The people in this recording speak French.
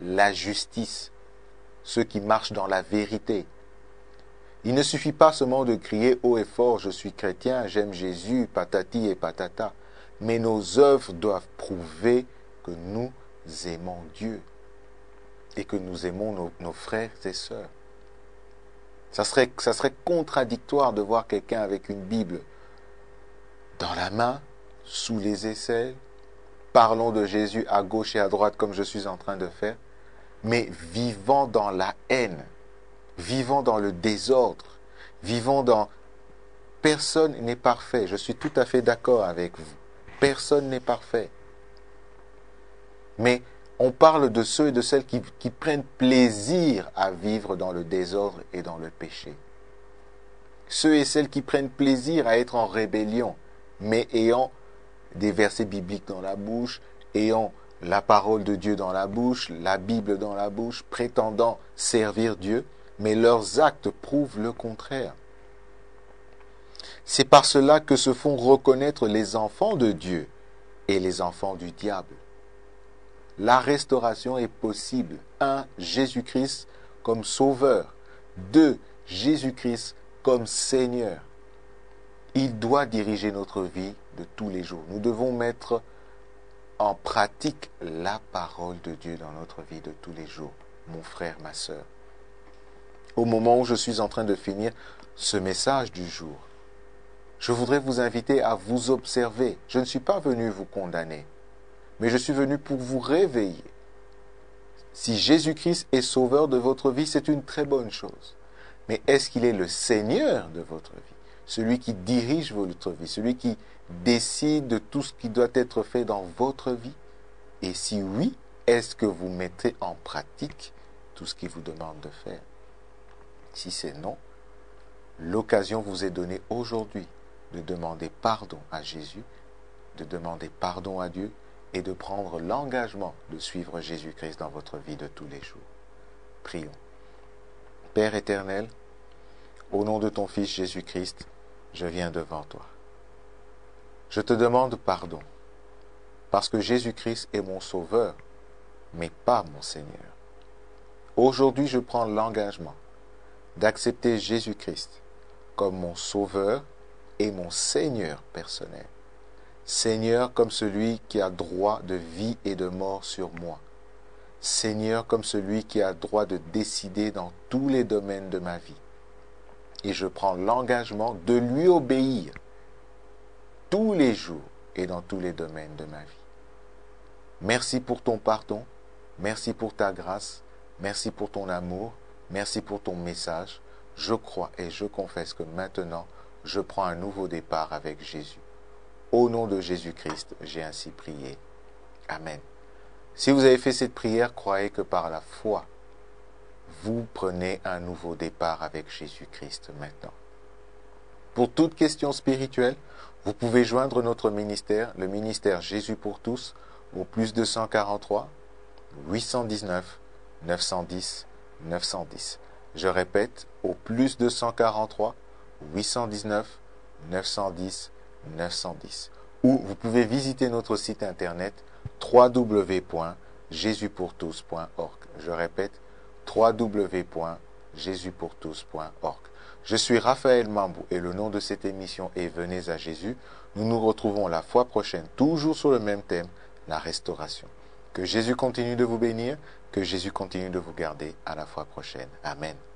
la justice, ceux qui marchent dans la vérité. Il ne suffit pas seulement de crier haut et fort, je suis chrétien, j'aime Jésus, patati et patata. Mais nos œuvres doivent prouver que nous aimons Dieu et que nous aimons nos frères et sœurs. Ça serait contradictoire de voir quelqu'un avec une Bible dans la main, sous les aisselles, parlons de Jésus à gauche et à droite comme je suis en train de faire, mais vivant dans la haine, vivant dans le désordre, vivant dans... Personne n'est parfait, je suis tout à fait d'accord avec vous. Personne n'est parfait. Mais on parle de ceux et de celles qui prennent plaisir à vivre dans le désordre et dans le péché. Ceux et celles qui prennent plaisir à être en rébellion, mais ayant des versets bibliques dans la bouche, ayant la parole de Dieu dans la bouche, la Bible dans la bouche, prétendant servir Dieu, mais leurs actes prouvent le contraire. C'est par cela que se font reconnaître les enfants de Dieu et les enfants du diable. La restauration est possible. 1. Jésus-Christ comme sauveur. 2. Jésus-Christ comme Seigneur. Il doit diriger notre vie de tous les jours. Nous devons mettre en pratique la parole de Dieu dans notre vie de tous les jours, mon frère, ma sœur. Au moment où je suis en train de finir ce message du jour, je voudrais vous inviter à vous observer. Je ne suis pas venu vous condamner, mais je suis venu pour vous réveiller. Si Jésus-Christ est sauveur de votre vie, c'est une très bonne chose. Mais est-ce qu'il est le Seigneur de votre vie? Celui qui dirige votre vie, celui qui décide de tout ce qui doit être fait dans votre vie? Et si oui, est-ce que vous mettez en pratique tout ce qu'il vous demande de faire? Si c'est non, l'occasion vous est donnée aujourd'hui de demander pardon à Jésus, de demander pardon à Dieu et de prendre l'engagement de suivre Jésus-Christ dans votre vie de tous les jours. Prions. Père éternel, au nom de ton Fils Jésus-Christ, je viens devant toi. Je te demande pardon, parce que Jésus-Christ est mon Sauveur, mais pas mon Seigneur. Aujourd'hui, je prends l'engagement d'accepter Jésus-Christ comme mon Sauveur et mon Seigneur personnel. Seigneur comme celui qui a droit de vie et de mort sur moi. Seigneur comme celui qui a droit de décider dans tous les domaines de ma vie. Et je prends l'engagement de lui obéir tous les jours et dans tous les domaines de ma vie. Merci pour ton pardon, merci pour ta grâce, merci pour ton amour, merci pour ton message. Je crois et je confesse que maintenant, je prends un nouveau départ avec Jésus. Au nom de Jésus-Christ, j'ai ainsi prié. Amen. Si vous avez fait cette prière, croyez que par la foi, vous prenez un nouveau départ avec Jésus-Christ maintenant. Pour toute question spirituelle, vous pouvez joindre notre ministère, le ministère Jésus pour tous, au plus 243 819 910 910. Je répète, au plus 243 819 910 910. Ou vous pouvez visiter notre site internet www.jesuspourtous.org. Je répète, www.jesuspourtous.org. Je suis Raphaël Mambou et le nom de cette émission est Venez à Jésus. Nous nous retrouvons la fois prochaine, toujours sur le même thème, la restauration. Que Jésus continue de vous bénir, que Jésus continue de vous garder. À la fois prochaine. Amen.